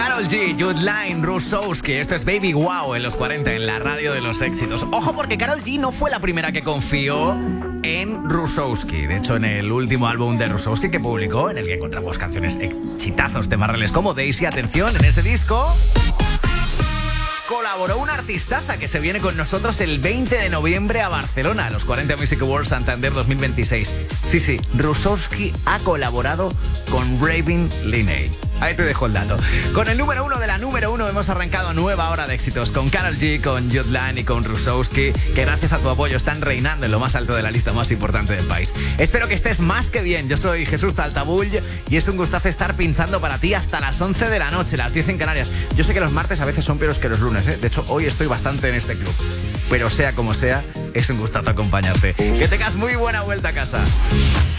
Karol G, Jude Line, Rusowski. Esto es Baby Wow en los 40 en la radio de los éxitos. Ojo, porque Karol G no fue la primera que confió en Rusowski. De hecho, en el último álbum de Rusowski que publicó, en el que encontramos canciones exitazos de Marreles como Daisy, atención, en ese disco colaboró una artistaza que se viene con nosotros el 20 de noviembre a Barcelona, a los 40 Music Awards Santander 2026. Sí, Rusowski ha colaborado con Ravin Linney. Ahí te dejo el dato. Con el número 1 de la número 1 hemos arrancado nueva hora de éxitos con Karol G, con Jude Line y con Rusowski, que gracias a tu apoyo están reinando en lo más alto de la lista más importante del país. Espero que estés más que bien. Yo soy Jesús Taltabull y es un gustazo estar pinchando para ti hasta las 11 de la noche, las 10 en Canarias. Yo sé que los martes a veces son peores que los lunes, ¿eh? De hecho, hoy estoy bastante en este club. Pero sea como sea, es un gustazo acompañarte. Que tengas muy buena vuelta a casa.